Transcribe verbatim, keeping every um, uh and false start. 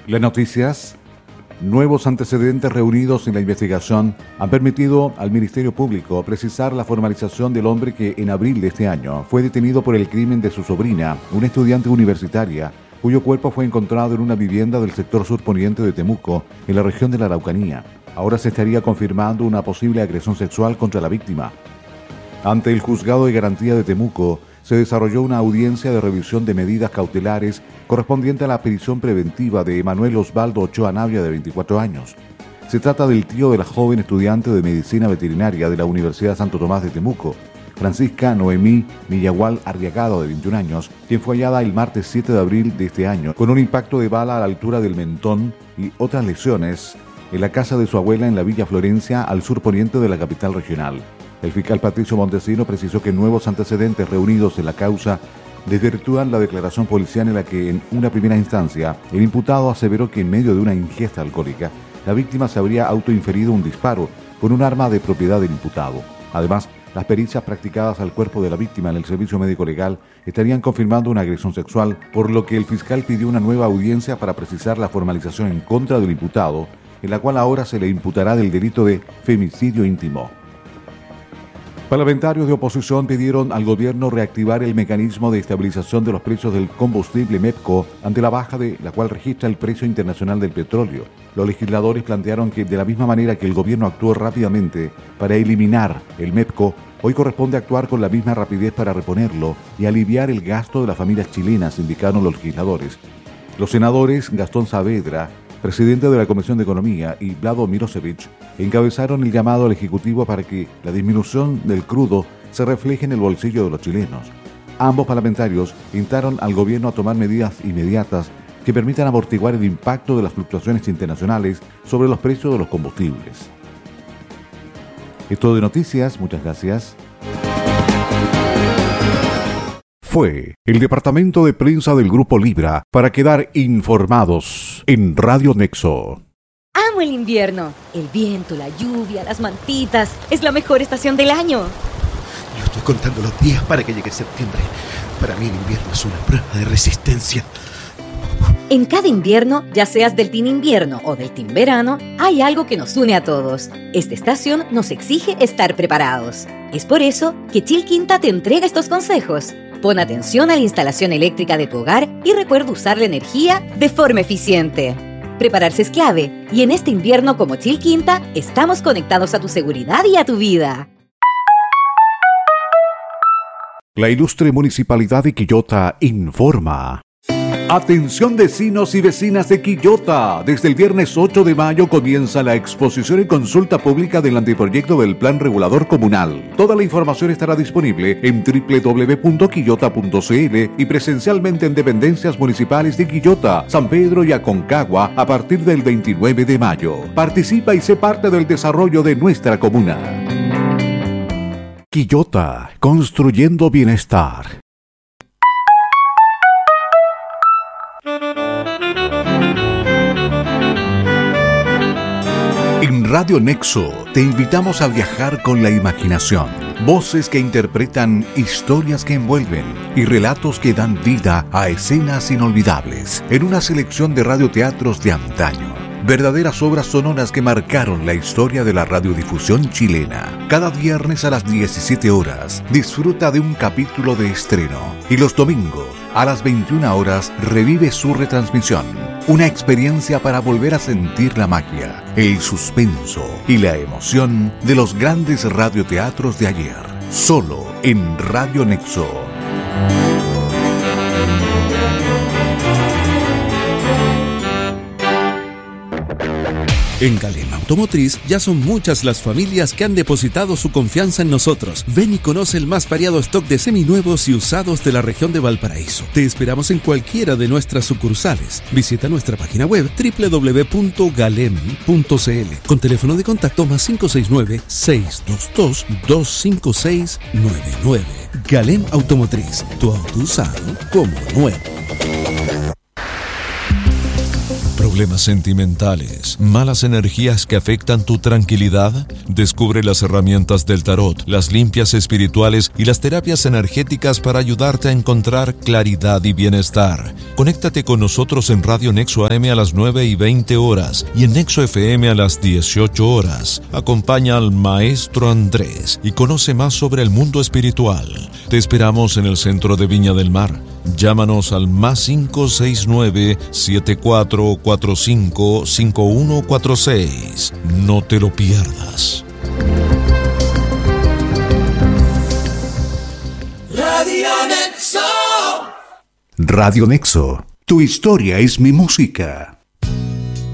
Las noticias. Nuevos antecedentes reunidos en la investigación han permitido al Ministerio Público precisar la formalización del hombre que en abril de este año fue detenido por el crimen de su sobrina, una estudiante universitaria, cuyo cuerpo fue encontrado en una vivienda del sector surponiente de Temuco, en la región de la Araucanía. Ahora se estaría confirmando una posible agresión sexual contra la víctima. Ante el Juzgado de Garantía de Temuco, se desarrolló una audiencia de revisión de medidas cautelares correspondiente a la prisión preventiva de Emanuel Osvaldo Ochoa Navia, de veinticuatro años. Se trata del tío de la joven estudiante de medicina veterinaria de la Universidad Santo Tomás de Temuco, Francisca Noemí Millagual Arriagado, de veintiún años, quien fue hallada el martes siete de abril de este año con un impacto de bala a la altura del mentón y otras lesiones en la casa de su abuela en la Villa Florencia, al sur poniente de la capital regional. El fiscal Patricio Montesino precisó que nuevos antecedentes reunidos en la causa desvirtúan la declaración policial en la que, en una primera instancia, el imputado aseveró que en medio de una ingesta alcohólica, la víctima se habría autoinferido un disparo con un arma de propiedad del imputado. Además, las pericias practicadas al cuerpo de la víctima en el servicio médico legal estarían confirmando una agresión sexual, por lo que el fiscal pidió una nueva audiencia para precisar la formalización en contra del imputado, en la cual ahora se le imputará del delito de femicidio íntimo. Parlamentarios de oposición pidieron al gobierno reactivar el mecanismo de estabilización de los precios del combustible MEPCO ante la baja de la cual registra el precio internacional del petróleo. Los legisladores plantearon que, de la misma manera que el gobierno actuó rápidamente para eliminar el MEPCO, hoy corresponde actuar con la misma rapidez para reponerlo y aliviar el gasto de las familias chilenas, indicaron los legisladores. Los senadores Gastón Saavedra, presidente de la Comisión de Economía, y Vlado Mirosevic encabezaron el llamado al Ejecutivo para que la disminución del crudo se refleje en el bolsillo de los chilenos. Ambos parlamentarios instaron al gobierno a tomar medidas inmediatas que permitan amortiguar el impacto de las fluctuaciones internacionales sobre los precios de los combustibles. Es todo de noticias, muchas gracias. Fue el departamento de prensa del Grupo Libra para quedar informados en Radio Nexo. Amo el invierno. El viento, la lluvia, las mantitas. Es la mejor estación del año. Yo estoy contando los días para que llegue septiembre. Para mí el invierno es una prueba de resistencia. En cada invierno, ya seas del team invierno o del team verano, hay algo que nos une a todos. Esta estación nos exige estar preparados. Es por eso que Chilquinta te entrega estos consejos. Pon atención a la instalación eléctrica de tu hogar y recuerda usar la energía de forma eficiente. Prepararse es clave, y en este invierno como Chilquinta estamos conectados a tu seguridad y a tu vida. La ilustre Municipalidad de Quillota informa. Atención vecinos y vecinas de Quillota. Desde el viernes ocho de mayo comienza la exposición y consulta pública del anteproyecto del Plan Regulador Comunal. Toda la información estará disponible en doble u doble u doble u punto quillota punto c l y presencialmente en dependencias municipales de Quillota, San Pedro y Aconcagua a partir del veintinueve de mayo. Participa y sé parte del desarrollo de nuestra comuna. Quillota, construyendo bienestar. En Radio Nexo te invitamos a viajar con la imaginación. Voces que interpretan historias que envuelven y relatos que dan vida a escenas inolvidables en una selección de radioteatros de antaño. Verdaderas obras sonoras que marcaron la historia de la radiodifusión chilena. Cada viernes a las diecisiete horas disfruta de un capítulo de estreno y los domingos a las veintiuna horas revive su retransmisión. Una experiencia para volver a sentir la magia, el suspenso y la emoción de los grandes radioteatros de ayer. Solo en Radio Nexo. En Galem Automotriz ya son muchas las familias que han depositado su confianza en nosotros. Ven y conoce el más variado stock de seminuevos y usados de la región de Valparaíso. Te esperamos en cualquiera de nuestras sucursales. Visita nuestra página web doble u doble u doble u punto galem punto c l con teléfono de contacto más cinco seis nueve, seis dos dos, dos cinco seis nueve nueve. Galem Automotriz, tu auto usado como nuevo. problemas sentimentales, malas energías que afectan tu tranquilidad? Descubre las herramientas del tarot, las limpias espirituales y las terapias energéticas para ayudarte a encontrar claridad y bienestar. Conéctate con nosotros en Radio Nexo A M a las nueve y veinte horas y en Nexo F M a las dieciocho horas. Acompaña al Maestro Andrés y conoce más sobre el mundo espiritual. Te esperamos en el centro de Viña del Mar. Llámanos al más cinco seis nueve, siete cuatro cuatro cinco, cinco uno cuatro seis. No te lo pierdas. Radio Nexo. Radio Nexo. Tu historia es mi música.